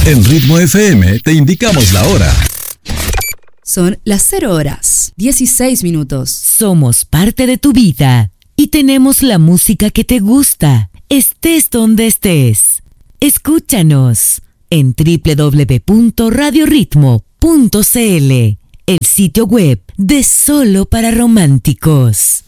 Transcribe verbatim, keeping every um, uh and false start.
En Ritmo F M te indicamos la hora. Son las cero horas, dieciséis minutos. Somos parte de tu vida y tenemos la música que te gusta, estés donde estés. Escúchanos en doble u doble u doble u punto radio ritmo punto c l, el sitio web de Solo para Románticos.